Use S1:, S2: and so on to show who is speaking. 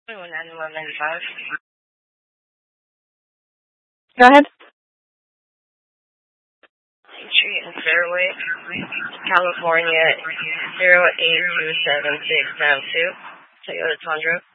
S1: 1195.
S2: Go ahead.
S1: Street and Fairway, California 0827692. Toyota Tundra.